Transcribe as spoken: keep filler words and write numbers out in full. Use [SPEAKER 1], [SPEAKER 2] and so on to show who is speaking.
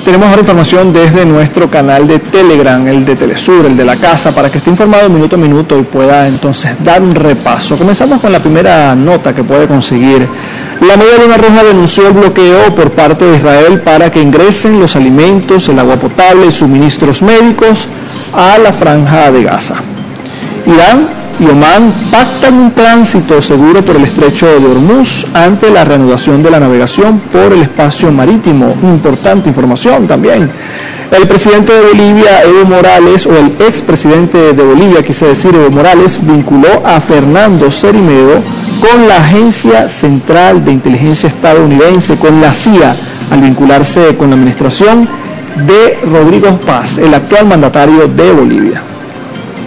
[SPEAKER 1] tenemos ahora información desde nuestro canal de Telegram, el de Telesur, el de la casa, para que esté informado minuto a minuto y pueda entonces dar un repaso. Comenzamos con la primera nota que puede conseguir. La Media Luna Roja denunció el bloqueo por parte de Israel para que ingresen los alimentos, el agua potable y suministros médicos a la franja de Gaza. Irán y Omán pactan un tránsito seguro por el estrecho de Hormuz ante la reanudación de la navegación por el espacio marítimo. Importante información también. El presidente de Bolivia, Evo Morales, o el expresidente de Bolivia, quise decir, Evo Morales, vinculó a Fernando Cerimedo con la Agencia Central de Inteligencia estadounidense, con la C I A, al vincularse con la administración de Rodrigo Paz, el actual mandatario de Bolivia.